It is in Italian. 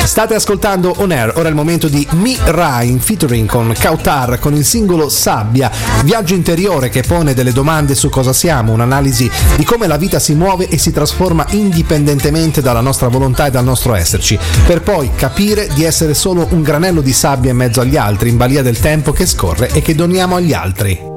State ascoltando On Air, ora è il momento di Mirai in featuring con Kautar con il singolo Sabbia, viaggio interiore che pone delle domande su cosa siamo, un'analisi di come la vita si muove e si trasforma indipendentemente dalla nostra volontà e dal nostro esserci, per poi capire di essere solo un granello di sabbia in mezzo agli altri, in balia del tempo che scorre e che doniamo agli altri.